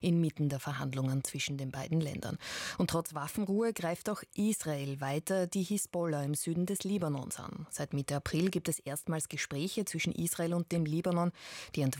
inmitten der Verhandlungen zwischen den beiden Ländern. Und trotz Waffenruhe greift auch Israel weiter die Hisbollah im Süden des Libanons an. Seit Mitte April gibt es erstmals Gespräche zwischen Israel und dem Libanon. Die